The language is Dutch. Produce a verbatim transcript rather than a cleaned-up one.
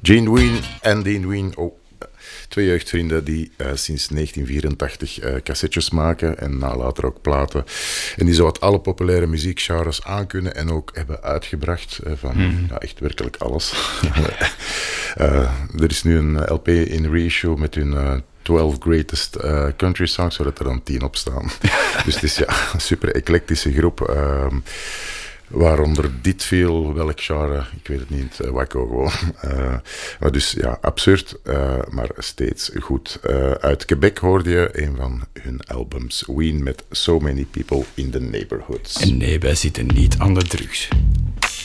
Gene Ween en Dean Ween, oh, twee jeugdvrienden die uh, sinds negentien vierentachtig uh, cassettes maken en na later ook platen. En die zowat alle populaire muziekgenres aankunnen en ook hebben uitgebracht uh, van mm-hmm. ja, echt werkelijk alles. uh, er is nu een L P in reissue met hun uh, twaalf greatest uh, country songs, waar er dan tien op staan. Dus het is ja, een super eclectische groep. Uh, Waaronder dit viel, welk genre, ik weet het niet, uh, wacko gewoon. Uh, maar dus ja, absurd, uh, maar steeds goed. Uh, uit Quebec hoorde je een van hun albums, Ween met So Many People in the Neighborhoods. En nee, wij zitten niet aan de drugs.